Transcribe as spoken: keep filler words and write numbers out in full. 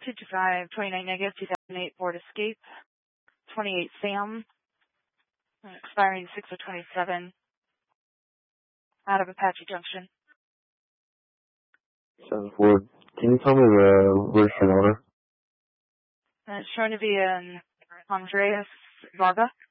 two two five, twenty-nine negative, two thousand eight Ford Escape, twenty-eight Sam, expiring six of twenty-seven, out of Apache Junction. seven Ford. Can you tell me the registered owner? And it's shown to be an Andreas Varga.